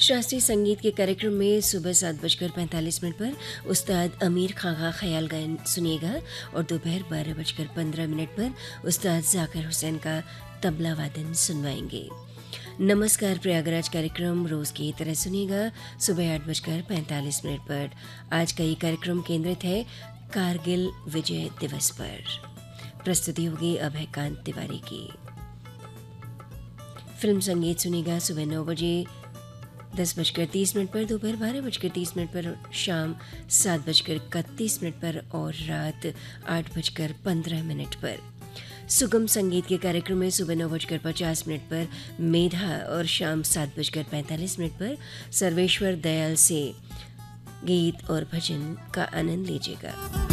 शास्त्रीय संगीत के कार्यक्रम में सुबह 7:45 पर उस्ताद अमीर खां का ख्याल गायन सुनिएगा और दोपहर 12:15 पर उस्ताद जाकिर हुसैन का तबला वादन सुनवाएंगे। नमस्कार प्रयागराज कार्यक्रम रोज की तरह सुनिएगा सुबह 8:45 पर। आज का ये कार्यक्रम केंद्रित है कारगिल विजय दिवस पर। प्रस्तुति होगी अभयकांत तिवारी की। फिल्म संगीत सुनिएगा सुबह 9 बजे 10:30 पर, दोपहर 12:30 पर, शाम 7:31 पर और रात 8:15 पर। सुगम संगीत के कार्यक्रम में सुबह 9:50 पर मेधा और शाम 7:45 पर सर्वेश्वर दयाल से गीत और भजन का आनंद लीजिएगा।